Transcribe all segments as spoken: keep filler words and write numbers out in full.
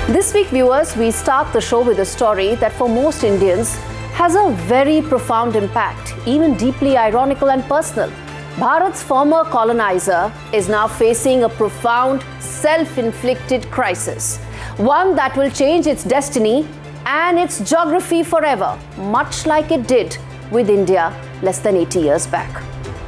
This week, viewers, we start the show with a story that for most Indians has a very profound impact, even deeply ironical and personal. Bharat's former colonizer is now facing a profound self-inflicted crisis, one that will change its destiny and its geography forever, much like it did with India less than eighty years back.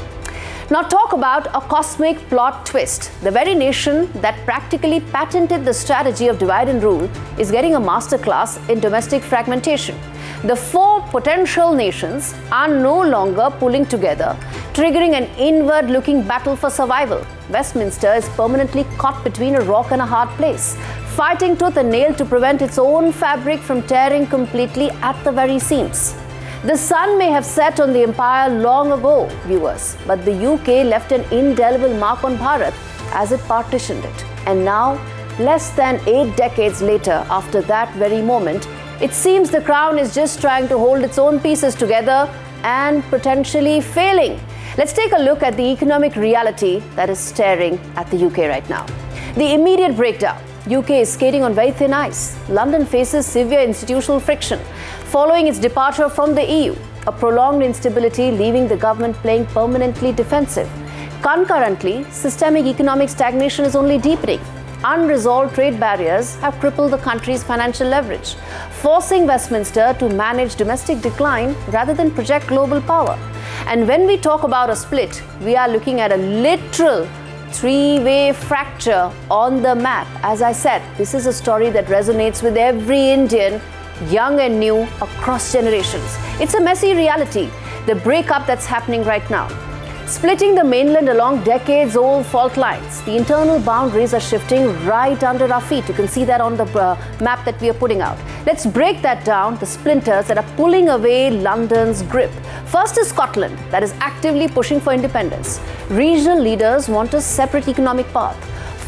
Now talk about a cosmic plot twist. The very nation that practically patented the strategy of divide and rule is getting a masterclass in domestic fragmentation. The four potential nations are no longer pulling together, triggering an inward-looking battle for survival. Westminster is permanently caught between a rock and a hard place, fighting tooth and nail to prevent its own fabric from tearing completely at the very seams. The sun may have set on the empire long ago, viewers, but the U K left an indelible mark on Bharat as it partitioned it. And now, less than eight decades later, after that very moment, it seems the crown is just trying to hold its own pieces together and potentially failing. Let's take a look at the economic reality that is staring at the U K right now. The immediate breakdown. U K is skating on very thin ice. London faces severe institutional friction following its departure from the E U, a prolonged instability leaving the government playing permanently defensive. Concurrently, systemic economic stagnation is only deepening. Unresolved trade barriers have crippled the country's financial leverage, forcing Westminster to manage domestic decline rather than project global power. And when we talk about a split, we are looking at a literal three-way fracture on the map. As I said, this is a story that resonates with every Indian, young and new, across generations. It's a messy reality, the breakup that's happening right now. Splitting the mainland along decades-old fault lines, the internal boundaries are shifting right under our feet. You can see that on the uh, map that we are putting out. Let's break that down, the splinters that are pulling away London's grip. First is Scotland, that is actively pushing for independence. Regional leaders want a separate economic path.